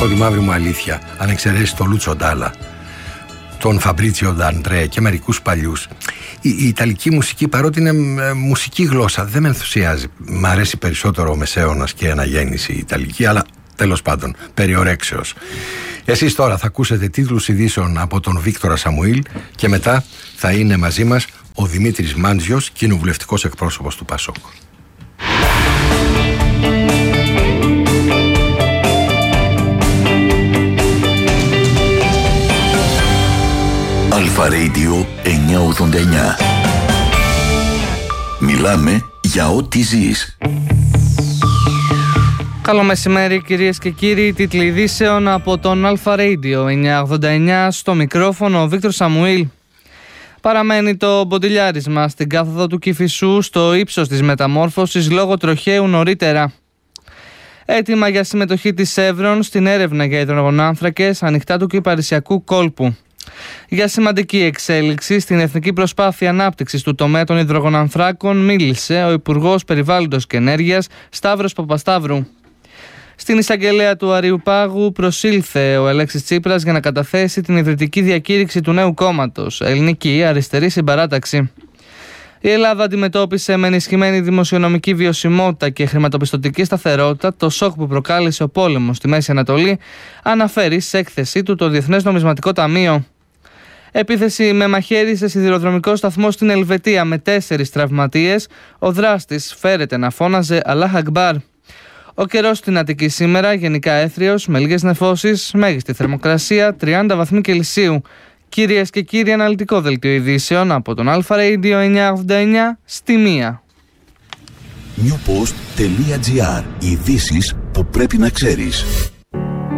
πω τη μαύρη μου αλήθεια, αν εξαιρέσει τον Λούτσο Ντάλα, τον Φαμπρίτσιο Νταντρέ και μερικούς παλιούς, η Ιταλική μουσική, παρότι είναι μουσική γλώσσα, δεν με ενθουσιάζει. Μ' αρέσει περισσότερο ο Μεσαίωνας και η Αναγέννηση η Ιταλική, αλλά τέλος πάντων, περιορέξεως. Εσείς τώρα θα ακούσετε τίτλους ειδήσεων από τον Βίκτορα Σαμουήλ και μετά θα είναι μαζί μας ο Δημήτρης Μάντζιος, κοινοβουλευτικός εκπρόσωπος του ΠΑΣΟΚ. Αλφα Radio 989. Μιλάμε για ό,τι ζεις. Καλό μεσημέρι κυρίες και κύριοι, τίτλοι ειδήσεων από τον Αλφα Radio 989, στο μικρόφωνο ο Βίκτορ Σαμουήλ. Παραμένει το μποντιλιάρισμα στην κάθοδο του Κηφισού στο ύψος της μεταμόρφωσης λόγω τροχαίου νωρίτερα. Έτοιμα για συμμετοχή της Εύρων στην έρευνα για υδρογονάνθρακες ανοιχτά του κυπαρισιακού κόλπου. Για σημαντική εξέλιξη στην εθνική προσπάθεια ανάπτυξης του τομέα των υδρογονανθράκων μίλησε ο Υπουργός Περιβάλλοντος και Ενέργειας Σταύρος Παπασταύρου. Στην εισαγγελέα του Αριουπάγου προσήλθε ο Αλέξης Τσίπρας για να καταθέσει την ιδρυτική διακήρυξη του νέου κόμματος, Ελληνική Αριστερή Συμπαράταξη. Η Ελλάδα αντιμετώπισε με ενισχυμένη δημοσιονομική βιωσιμότητα και χρηματοπιστωτική σταθερότητα το σοκ που προκάλεσε ο πόλεμος στη Μέση Ανατολή, αναφέρει σε έκθεσή του το Διεθνές Νομισματικό Ταμείο. Επίθεση με μαχαίρι σε σιδηροδρομικό σταθμό στην Ελβετία με 4 τραυματίες. Ο δράστης φέρεται να φώναζε «Αλλάχ Ακμπάρ». Ο καιρός στην Αττική σήμερα γενικά έθριος με λίγες νεφώσεις, μέγιστη θερμοκρασία 30 βαθμοί Κελσίου. Κυρίες και κύριοι, αναλυτικό δελτίο ειδήσεων από τον Αλφα Radio 989 στη 1. Newpost.gr. Ειδήσεις που πρέπει να ξέρεις.